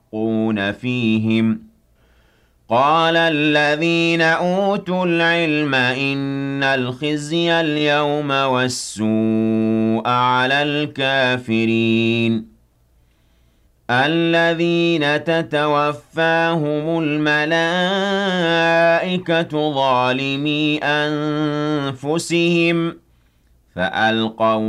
يشقون فيهم قال الذين أوتوا العلم إن الخزي اليوم والسوء على الكافرين الذين تتوفاهم الملائكة ظالمي أنفسهم فألقوا